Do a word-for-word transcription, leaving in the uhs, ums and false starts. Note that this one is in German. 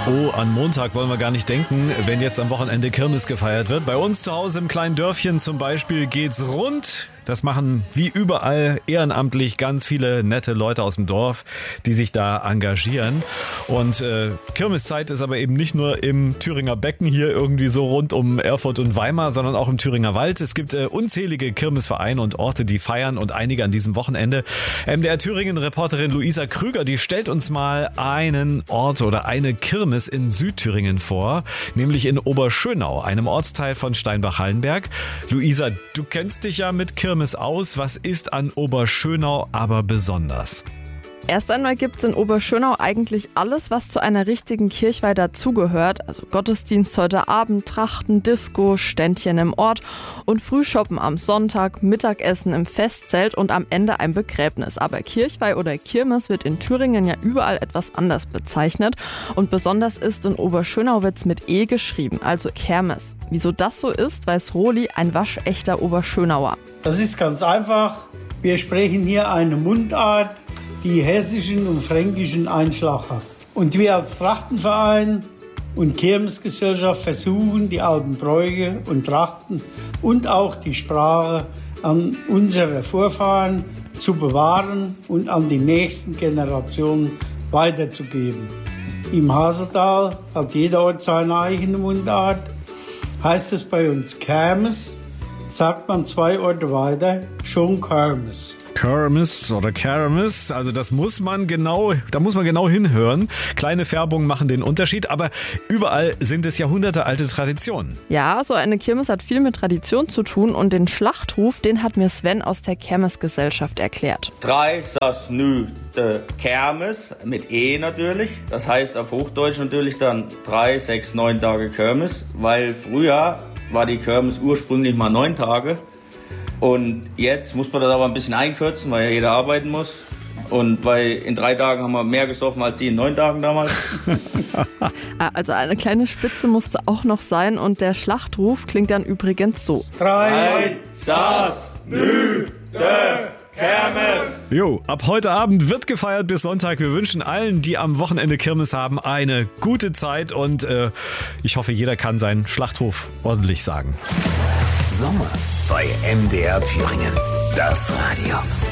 Oh, an Montag wollen wir gar nicht denken, wenn jetzt am Wochenende Kirmes gefeiert wird. Bei uns zu Hause im kleinen Dörfchen zum Beispiel geht's rund. Das machen wie überall ehrenamtlich ganz viele nette Leute aus dem Dorf, die sich da engagieren. Und äh, Kirmeszeit ist aber eben nicht nur im Thüringer Becken hier irgendwie so rund um Erfurt und Weimar, sondern auch im Thüringer Wald. Es gibt äh, unzählige Kirmesvereine und Orte, die feiern und einige an diesem Wochenende. M D R Thüringen-Reporterin Luisa Krüger, die stellt uns mal einen Ort oder eine Kirmes in Südthüringen vor, nämlich in Oberschönau, einem Ortsteil von Steinbach-Hallenberg. Luisa, du kennst dich ja mit Kirmes aus. Was ist an Oberschönau aber besonders? Erst einmal gibt es in Oberschönau eigentlich alles, was zu einer richtigen Kirchweih dazugehört. Also Gottesdienst heute Abend, Trachten, Disco, Ständchen im Ort und Frühschoppen am Sonntag, Mittagessen im Festzelt und am Ende ein Begräbnis. Aber Kirchweih oder Kirmes wird in Thüringen ja überall etwas anders bezeichnet. Und besonders ist in Oberschönau wird's mit E geschrieben, also Kermes. Wieso das so ist, weiß Roli, ein waschechter Oberschönauer. Das ist ganz einfach. Wir sprechen hier eine Mundart, die hessischen und fränkischen Einschlag hat. Und wir als Trachtenverein und Kirmesgesellschaft versuchen, die alten Bräuche und Trachten und auch die Sprache an unsere Vorfahren zu bewahren und an die nächsten Generationen weiterzugeben. Im Haseltal hat jeder Ort seine eigene Mundart. Heißt es bei uns Kermes, sagt man zwei Orte weiter schon Kermes. Kermes oder Kermes, also das muss man genau, da muss man genau hinhören. Kleine Färbungen machen den Unterschied, aber überall sind es jahrhundertealte Traditionen. Ja, so eine Kirmes hat viel mit Tradition zu tun und den Schlachtruf, den hat mir Sven aus der Kermesgesellschaft erklärt. Drei sas nü de Kermes, mit E natürlich. Das heißt auf Hochdeutsch natürlich dann drei, sechs, neun Tage Kirmes, weil früher war die Kirmes ursprünglich mal neun Tage. Und jetzt muss man das aber ein bisschen einkürzen, weil ja jeder arbeiten muss. Und weil in drei Tagen haben wir mehr gesoffen als sie in neun Tagen damals. Also eine kleine Spitze musste auch noch sein und der Schlachtruf klingt dann übrigens so. Drei, sas, nü, de Kermes. Jo, ab heute Abend wird gefeiert bis Sonntag. Wir wünschen allen, die am Wochenende Kirmes haben, eine gute Zeit und äh, ich hoffe, jeder kann seinen Schlachtruf ordentlich sagen. Sommer bei M D R Thüringen. Das Radio.